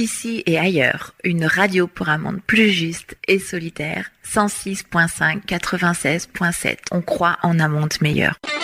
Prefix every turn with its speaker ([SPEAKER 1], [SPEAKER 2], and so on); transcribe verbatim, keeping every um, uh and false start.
[SPEAKER 1] Ici et ailleurs, une radio pour un monde plus juste et solidaire. cent six virgule cinq, quatre-vingt-seize virgule sept. On croit en un monde meilleur.